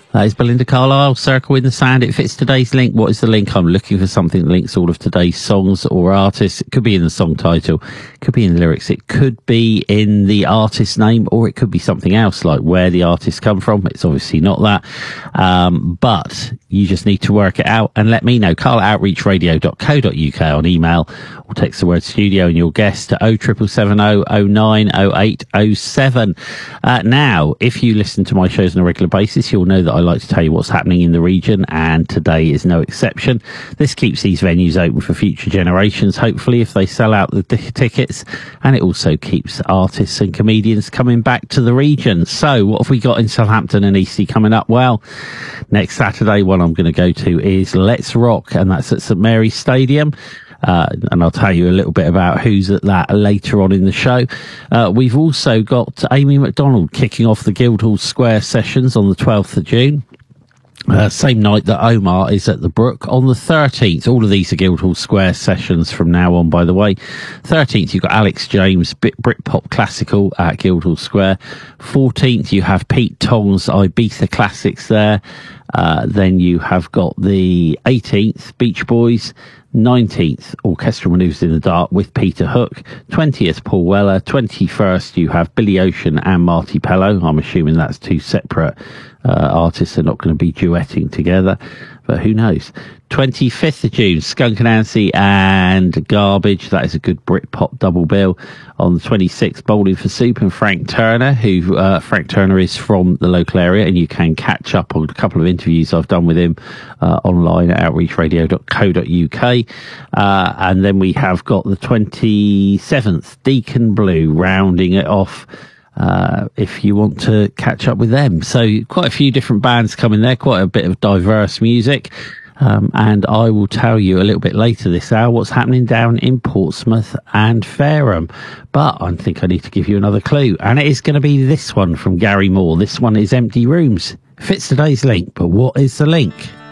That is Belinda Carlisle, Circle in the Sand. It fits today's link. What is the link? I'm looking for something that links all of today's songs or artists. It could be in the song title, it could be in the lyrics, it could be in the artist's name, or it could be something else, like where the artist come from. It's obviously not that. But you just need to work it out and let me know. carl@outreachradio.co.uk on email, or text the word studio and your guest to 07770 090807. Now, if you listen to my shows on a regular basis, you'll know that I like to tell you what's happening in the region, and today is no exception. This keeps these venues open for future generations, hopefully, if they sell out the tickets, and it also keeps artists and comedians coming back to the region. So what have we got in Southampton and Eastleigh coming up? Well, next Saturday, one I'm going to go to is Let's Rock, and that's at St Mary's Stadium. And I'll tell you a little bit about who's at that later on in the show. We've also got Amy MacDonald kicking off the Guildhall Square sessions on the 12th of June. Same night that Omar is at the Brook on the 13th. All of these are Guildhall Square sessions from now on, by the way. 13th, you've got Alex James, Britpop Classical at Guildhall Square. 14th, you have Pete Tong's Ibiza Classics there. Then you have got the 18th, Beach Boys. 19th, Orchestral Manoeuvres in the Dark with Peter Hook. 20th, Paul Weller. 21st, you have Billy Ocean and Marty Pello. I'm assuming that's two separate artists. They're not going to be duetting together, but who knows. 25th of June, Skunk Anansie and Garbage. That is a good Britpop double bill. On the 26th, Bowling for Soup and Frank Turner, who Frank Turner is from the local area, and you can catch up on a couple of interviews I've done with him online at outreachradio.co.uk. And then we have got the 27th, Deacon Blue, rounding it off. If you want to catch up with them. So quite a few different bands coming there, quite a bit of diverse music. And I will tell you a little bit later this hour what's happening down in Portsmouth and Fareham. But I think I need to give you another clue. And it is going to be this one from Gary Moore. This one is Empty Rooms. Fits today's link, but what is the link?